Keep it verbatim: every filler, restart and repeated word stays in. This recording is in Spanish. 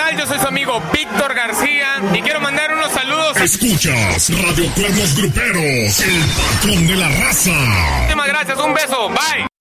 canal. Yo soy su amigo Víctor García y quiero mandar unos saludos. Escuchas Radio Cuernos Gruperos, el patrón de la raza. Muchísimas gracias, un beso, bye.